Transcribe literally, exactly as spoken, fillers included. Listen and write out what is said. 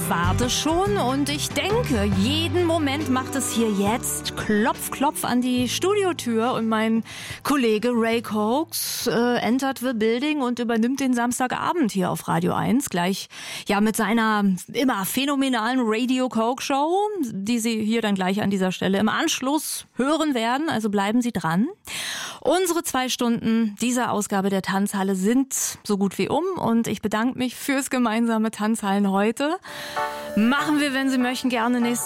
warte schon und ich denke, jeden Moment macht es hier jetzt Klopf, Klopf an die Studiotür und mein Kollege Ray Cokes äh, entert the building und übernimmt den Samstagabend hier auf Radio eins. Gleich ja mit seiner immer phänomenalen Radio Coke Show, die Sie hier dann gleich an dieser Stelle im Anschluss hören werden. Also bleiben Sie dran. Unsere zwei Stunden dieser Ausgabe der Tanzhalle sind so gut wie um und ich bedanke mich fürs gemeinsame Tanzhallen heute. Machen wir, wenn Sie möchten, gerne nächste